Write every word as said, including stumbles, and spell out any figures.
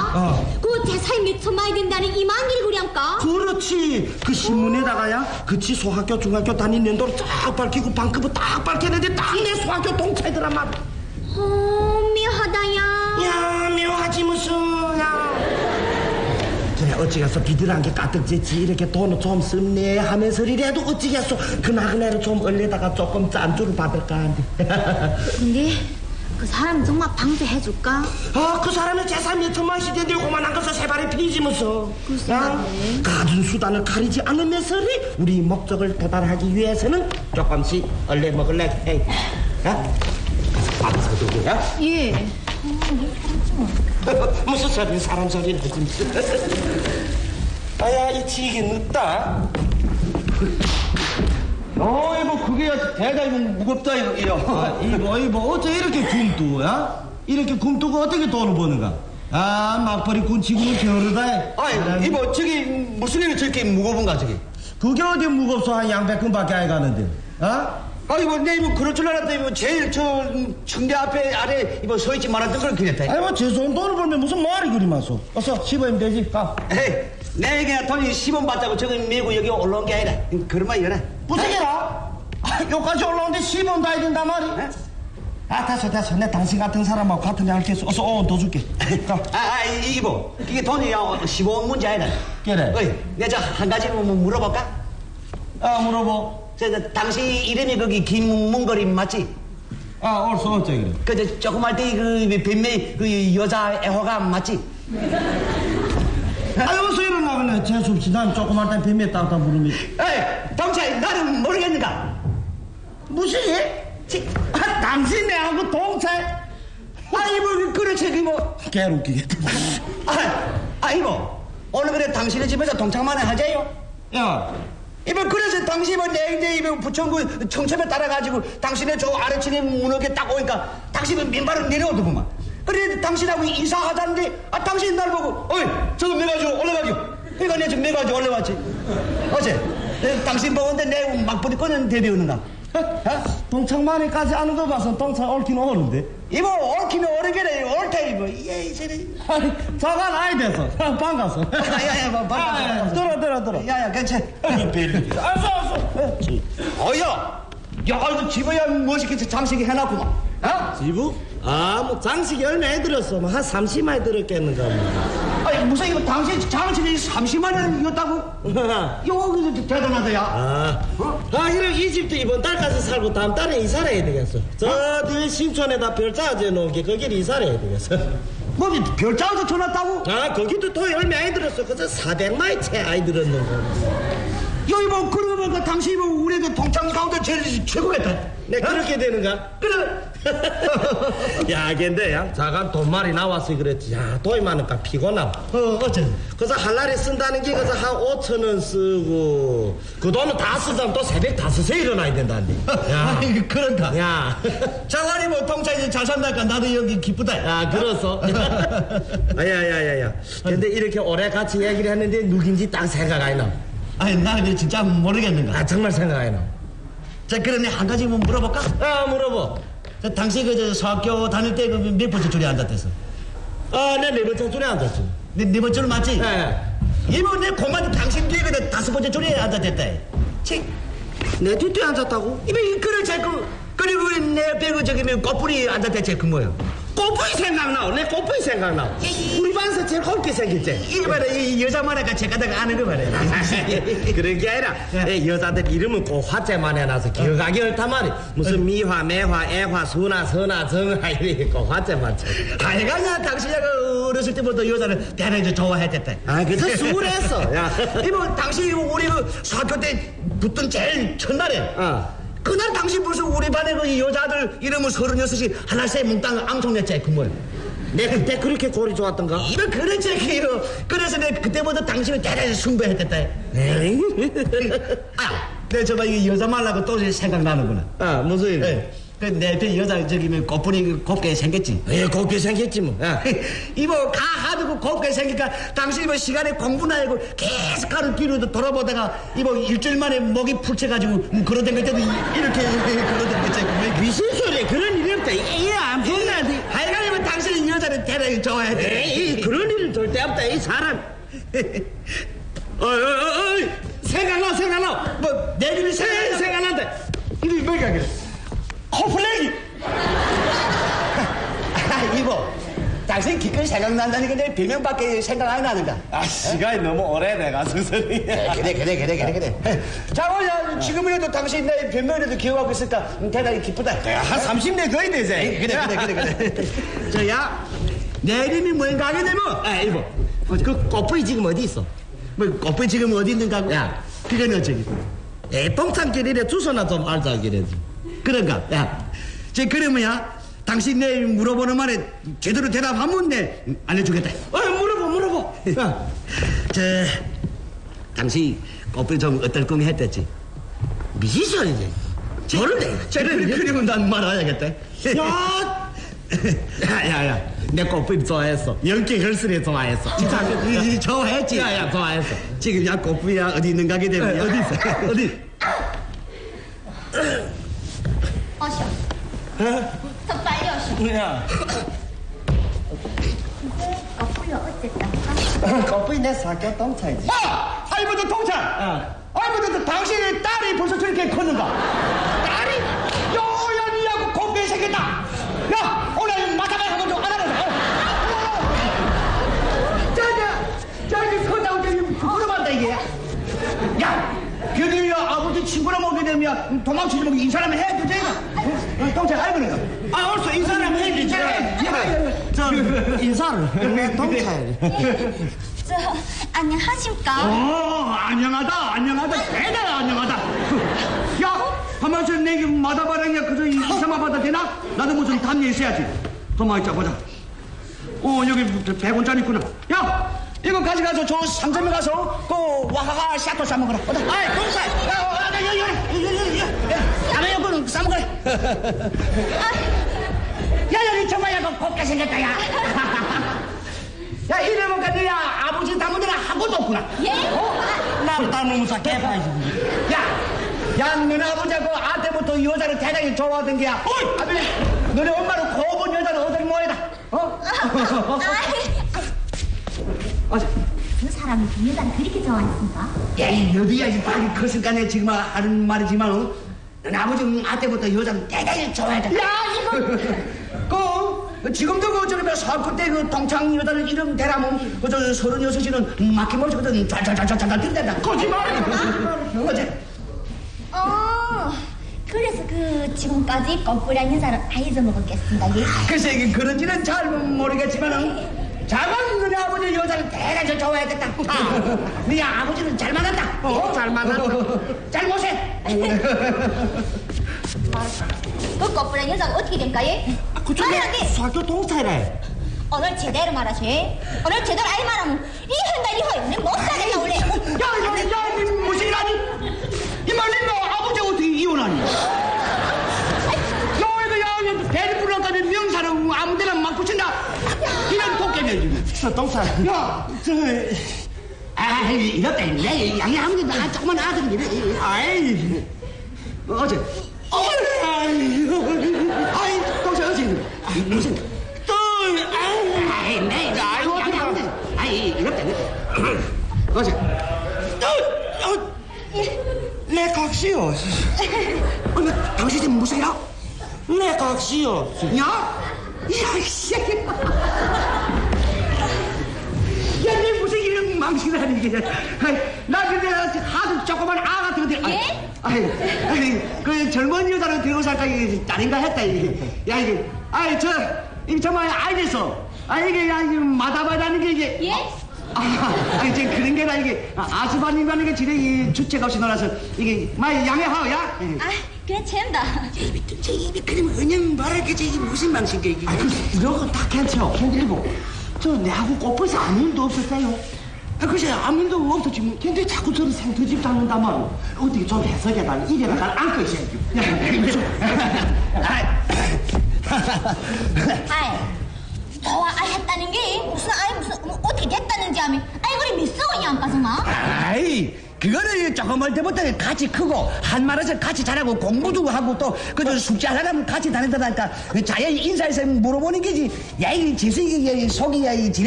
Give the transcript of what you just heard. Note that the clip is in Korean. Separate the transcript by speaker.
Speaker 1: 어.
Speaker 2: 그 대사에 몇 천만이 된다는 이만길 구량까?
Speaker 1: 그렇지. 그 신문에다가야 그치 소학교 중학교 다닌 년도를 쫙 밝히고 방급을 딱 밝혔는데 딱 내 소학교 동창이더란 말.
Speaker 2: 어, 묘하다야.
Speaker 1: 야, 묘하지 무슨. 야. 그래 어찌겠어. 비들한 게 가득졌지. 이렇게 돈을 좀 씁네 하면서리라도 어찌겠어. 그나그나를 좀 얼려다가 조금 짠주를 받을까 한데.
Speaker 2: 근데 그 사람 정말 방대해줄까?
Speaker 1: 아, 그 사람은 재산 몇 천만 시대인데 그만한 것을 세 발에 피지 무슨.
Speaker 2: 글쎄 말이네.
Speaker 1: 가진 수단을 가리지 않으면서리 우리 목적을 도달하기 위해서는 조금씩 얼려 먹을래. 에이. 야? 밥에서 누구야?
Speaker 2: 예.
Speaker 1: 무슨 소리 사람 소리를 하지 무슨. 아야 이 치기 늦다.
Speaker 3: 어, 이거 그게 대단히 무겁다 이거. 이거.
Speaker 1: 아, 이거 이거 어째 이렇게 굼뚜야? 이렇게 굼뚜가 어떻게 돈을 버는가? 아 막벌이 군치고는 겨르다.
Speaker 3: 아이, 이거 저기 무슨 일이 저렇게 무거운가 저기?
Speaker 1: 그게 어디 무겁소. 한 양백근밖에 안 가는데. 어?
Speaker 3: 아이, 뭐, 내 이거 그럴 줄 알았더니 뭐 제일 저 청대 앞에 아래 이거 서있지 말았던 걸 그랬다.
Speaker 1: 아이 뭐 죄송한 돈을 벌면 무슨 말이 그리 많소. 어서 씹으면 되지. 가.
Speaker 3: 에이, 내가 돈이 십 원 받자고 저기 메고 여기 올라온 게 아니라 그런 말 이러네.
Speaker 1: 무슨 게라? 아, 여기까지 올라오는데 십 원 다 해준단 말이?
Speaker 3: 에?
Speaker 1: 아 됐어 됐어. 내 당신 같은 사람하고 같은 양 할게. 어서 오 원 더 줄게. 가.
Speaker 3: 아, 아, 이게 뭐, 이게 돈이 십오 원 문제 아니라.
Speaker 1: 그래.
Speaker 3: 어이, 내가 저 한 가지 뭐 물어볼까?
Speaker 1: 아 물어보.
Speaker 3: 저, 저 당신 이름이 거기 김문거림 맞지?
Speaker 1: 아 옳소 어째 그래.
Speaker 3: 그, 저, 조그만 때그 뱀매 그 여자 애호감 맞지?
Speaker 1: 아 여기서 일어나면 재수없이 난 조그만 때 뱀에 따다 부르면.
Speaker 3: 에이, 동생, 나는 모르겠는가?
Speaker 1: 무슨 일?
Speaker 3: 치,
Speaker 1: 아 당신 내하고 동생?
Speaker 3: 아이, 뭐, 그렇지, 그 뭐.
Speaker 1: 개웃기겠다.
Speaker 3: 아, 아이, 뭐. 오늘 그래 당신의 집에서 동창만에 하자요?
Speaker 1: 야.
Speaker 3: 이번 그래서 당신이 뭐 내 이제 이번 부천구 청첩에 따라가지고 당신의 저 아래층에 무너게 딱 오니까 당신은 민발을 내려오더구만. 그래 당신하고 인사하자는데 아 당신이 날 보고 어이 저거 매가지고 올라가죠. 그러니까 내가 지금 매가지고 올라왔지. 어째 내 당신 보는데 내 막부리 꺼낸 대비우는가? 어?
Speaker 1: 동창만에까지 아는 거 봐서 동창 옳긴 옳은데.
Speaker 3: 이모 옳기는 옳으게래 옳다 이거. 예 이제는.
Speaker 1: 아니 자가 나이 돼서 반가서.
Speaker 3: 야야야 뭐
Speaker 1: 아, 들어 들어 들어.
Speaker 3: 야야 괜찮.
Speaker 1: 알았어 알았어.
Speaker 3: 어여 야 이거 집어야 멋있게 장식이 해놨구만. 어?
Speaker 1: 지부? 아, 뭐 장식이 얼마에 들었어? 뭐 한 삼십만에 들었겠는가 뭐.
Speaker 3: 아니 무슨 이거 당신 장식이 삼십만 원이었다고? 이거 대단하다 야.
Speaker 1: 아, 아 이래 이 집도 이번 달까지 살고 다음 달에 이사를 해야 되겠어. 저 뒤에 신촌에다 별자재 놓은 게 거기를 이사를 해야 되겠어.
Speaker 3: 뭐 별장도 쳐놨다고?
Speaker 1: 아, 거기도 돈이 얼마에 들었어? 그저 사백만이 채 아이 들었는 거.
Speaker 3: 여기 뭐 그러고 보니까 당신이 뭐 우리 그 동창 가운데 제일 최고겠다.
Speaker 1: 내 그렇게 되는가?
Speaker 3: 그래.
Speaker 1: 야, 근데 야, 자간 돈말이 나와서 그랬지. 야, 돈이 많으니까 피곤하고.
Speaker 3: 어, 어째?
Speaker 1: 그래서 한 날에 쓴다는 게 그래서 한 오천 원 쓰고 그 돈은 다 쓰자면 또 새벽 다섯에 일어나야 된다는데. 야,
Speaker 3: 아니 그런다.
Speaker 1: 야,
Speaker 3: 장관이 뭐 동창이 잘 산다니까 나도 여기 기쁘다.
Speaker 1: 야, 그렇소. 야야야야야. 근데 이렇게 오래 같이 얘기를 했는데 누군지 딱 생각 안 나.
Speaker 3: 아니 나는 진짜 모르겠는가.
Speaker 1: 아, 정말 생각 안 나.
Speaker 3: 자 그러네 한 가지 뭐 물어볼까?
Speaker 1: 아, 물어봐.
Speaker 3: 저 당신 그저 서학교 다닐 때 그 몇 번째 줄에 앉았댔어?
Speaker 1: 아, 내 네 번째 줄에 앉았지.
Speaker 3: 네, 네 번째 줄 맞지?
Speaker 1: 네.
Speaker 3: 이번 내 공만 당신 뒤에 그 다섯 번째 줄에 앉았댔다. 치.
Speaker 1: 내 뒤에 앉았다고?
Speaker 3: 이번 그걸 자꾸 그리고 내 옆에 그 저기 뭐 꽃뿌리 앉았댔지 그 뭐야?
Speaker 1: 꽃뿌이 생각나. 내 꽃뿌이 생각나. 우리 반에서 제일 곱게 생겼지.
Speaker 3: 이거 봐라 이 여자만 아까 제가다가 아는 거 봐라.
Speaker 1: 그런 게 아니라 예, 여자들 이름은 꼭 화제만 해놔서 기억하기 옳단 말이. 무슨 미화, 매화, 애화, 수나, 선화, 정화 이렇게 꼭 화제만 쳐.
Speaker 3: 하여간야 당신이 그 어렸을 때부터 여자를 대단히 좋아했댔다.
Speaker 1: 아, 그저 수월했어. 야,
Speaker 3: 이번 당신이 우리 그 학교 때 붙던 제일 첫날에
Speaker 1: 어.
Speaker 3: 그날 당신 벌써 우리 반에 그 여자들 이름은 서른여섯이 하나씩 몽땅 앙송냈지 그 뭐야.
Speaker 1: 내 그때 그렇게 골이 좋았던가?
Speaker 3: 이거 그렇지 그요. 그래서 내가 그때부터 당신을 대단히 숭배했댔다.
Speaker 1: 에이?
Speaker 3: 아, 내 정말 이 여자 말라고 또 생각나는구나.
Speaker 1: 아, 무슨 일?
Speaker 3: 네. 그내 옆에 여자 저기 뭐 꽃분이 곱게 생겼지.
Speaker 1: 예, 곱게 생겼지 뭐. 야.
Speaker 3: 이모 가 하도 곱게 생기니까 당신이 뭐 시간에 공부나 하고 계속 하루 뒤로 돌아보다가 이모 일주일 만에 목이 풀쳐가지고 그런 데 때도 이렇게 그런 데 있지.
Speaker 1: 무슨 소리야? 그런 일이 없다. 이게 안
Speaker 3: 하여간에 뭐 당신은 여자를 대단히
Speaker 1: 대단히 좋아해. 에이, 그런 일은 절대 없다. 이 사람. 어이, 어이, 어이, 생각나, 생각나. 뭐, 내일이 생각, 생각난다. 이게 뭐야, 그래? 코플레이.
Speaker 3: 아, 이보, 당신 기껏 생각난다니까 내 별명밖에 생각 안 나는가?
Speaker 1: 아, 시간이 너무 오래돼가, 승선이.
Speaker 3: 그래, 그래, 그래, 그래, 그래, 그래. 자, 뭐야, 지금이라도 당신 내 별명이라도 기억하고 있을까? 대단히 기쁘다.
Speaker 1: 한 삼십 년 거의 되지.
Speaker 3: 그래, 그래, 그래, 그래.
Speaker 1: 저야, 내 이름이 뭔가 하게 되면, 아, 이보, 그 꽃뿌이 지금 어디 있어? 뭐, 꽃뿌이 지금 어디 있는가? 야, 그거는 저기, 에, 동창끼리 주소나 좀 알자, 그래지. 그런가? 야, 저, 그러면야, 당신 내 물어보는 말에 제대로 대답하면 내 알려주겠다. 어, 물어봐, 물어봐. 저, 당신 꽃뿌이 좀 어떨 꿈이 했댔지? 무슨 소리지? 저런데, 저런 그러면 난 말아야겠다. 야! 야야야, 내 꽃뿌리 좋아했어. 연기 글쓰리 좋아했어. 진짜 이, 좋아했지. 야야 좋아했어. 지금 야 꽃뿌리야 어디 있는가 하게 되면 어디 있어? 어디?
Speaker 2: 어셔. 더 빨리 어셔.
Speaker 1: 야,
Speaker 2: 거꾸로 어쨌다.
Speaker 1: 꽃뿌리 내 사교 동창이지.
Speaker 3: 아! 아이보다 동창!
Speaker 1: 어.
Speaker 3: 아이보다 당신의 딸이 벌써 저렇게 컸는가? 딸이? 요연이하고 곱게 생겼다! 야! 오늘 마타바에 한번 좀 알아보자! 저기, 저기 서다고 저기 부끄러워한다 이게! 야! 걔들이야 아버지 친구랑 오게 되면 도망치지 말고 인사라면 해도 되나? 어, 동생 알고 내가.
Speaker 1: 아, 벌써 인사를 하면 해야지. 저 인사를 내 동창.
Speaker 2: 저, 안녕하십니까?
Speaker 3: 어, 안녕하다, 안녕하다, 대단히 안녕하다. 야, 하면서 내게 마다바랑이야 그저 이사만 받아 되나? 나도 무슨 답례 있어야지. 도망 있자 보자. 어, 여기 백 원짜리 있구나. 야, 이거 가져가서 저 상점에 가서 그 와하하 샤토 싸먹어라. 보자.
Speaker 1: 아이, 동창.
Speaker 3: 야, 야, 야, 야, 야, 야, 야, 남의 여권은 싸먹어라. 야, 여기 정말 약간 곱게 생겼다, 야. 야, 이래보니까 너야 아버지 닮은 데는 한 곳도 없구나.
Speaker 2: 예?
Speaker 3: 어?
Speaker 1: 나를 닮으면서 개파이지.
Speaker 3: 야, 야, 너네 아버지가 그 아때부터 이 여자를 대단히 좋아하던 게야. 어이! 아버지, 너네 엄마는 고분 여자는 어디 모여다. 어? 어서.
Speaker 2: 그 사람이 그 여자를 그렇게 좋아했습니까?
Speaker 3: 야, 이 너도야, 이 빨리 컸을까 내 지금 하는 말이지만, 어? 너네 아버지는 아때부터 이 여자를 대단히 좋아했다. 야, 이거! 그, 지금도 그, 저기, 사업 때그 동창 여자를 이름 대라면, 그, 저, 서른여섯이는 막힘없이 그든 잘잘잘잘잘 들댄다. 거짓말! 어제.
Speaker 2: 어, 그래서 그 지금까지 거꾸리한 여자를 다 잊어먹었겠습니다. 예?
Speaker 3: 글쎄, 이게 그런지는 잘 모르겠지만은, 자만 너네 아버지 여자를 대단히 좋아했겠다. 아, 네 아버지는 잘 만났다.
Speaker 1: 어, 잘 만났다.
Speaker 3: 잘 모세.
Speaker 2: 그 거꾸리한 여자가 어떻게 됩니까? 예?
Speaker 1: 그쪽에
Speaker 2: 말하기!
Speaker 1: 사교 동창이래.
Speaker 2: 오늘 제대로 말하시. 오늘 제대로 알 말하면 이 한달 이후에 내못 살겠다 원래.
Speaker 3: 야, 야, 야, 이 무슨 일하니? 이 말이 너 아버지 어떻게 이혼하니? 야, 이거 야, 대리 불러까지 명사는 아무데나 막 붙인다. 이런 독개네 지금.
Speaker 1: 저 동창.
Speaker 3: 야, 저, 아, 이렇다. 내 양양하면 나 조그만 아들이. 아이, 어제. 어이, 아이, 동생 어제 무슨 또, 아이, 내 양양하면 아이, 이렇다. 어제. 또, 어, 내 각시요. 어, 나 당신 지금 무슨 일이야?
Speaker 1: 내 각시요.
Speaker 3: 야, 야, 이 새끼. 야, 내 무슨 이런 망신하니 이게. 아이, 나 근데 하도 조그만 아 같은 건데. 아이,
Speaker 2: 예?
Speaker 3: 아이, 아이, 그 젊은 여자를 데리고 살까 이게 딸인가 했다 이게. 야 이게, 아이 저, 이게 정말 알겠어. 아 이게 야 이게 마다마다는 게 이게.
Speaker 2: 예?
Speaker 3: 아, 아니 저 그런 게다 이게 아스바님이라는 게 지금 이 주책 없이 놀아서 이게 많이 양해하오 야.
Speaker 2: 아, 괜찮다.
Speaker 3: 입이 저 입이 그러면 그냥 말할게지 이게 무슨 망신게 이게.
Speaker 1: 아, 그, 이런 건 다 괜찮아. 괜찮고. 저 내하고 꽃벌써 아무 일도 없었어요.
Speaker 3: 아, 글쎄 아무 일도 없었지 뭐.
Speaker 1: 근데 자꾸 저를 생터집 잡는단 말이야. 어떻게 좀 해석해달라. 이래가 날 안고 있어야지.
Speaker 2: 아이, 좋아했다는 게 무슨 아이 무슨 뭐 어떻게 됐다는지 하면 아이 그래 미쓰고냐 안 빠져나?
Speaker 3: 아이 그거를 조금 할 때부터 같이 크고 한말에서 같이 자라고 공부도 하고 또 그저 숙제 하려면 같이 다니더라니까 그 자연 인사에서 물어보는 게지. 야 이 재석이 속이 야 이 지네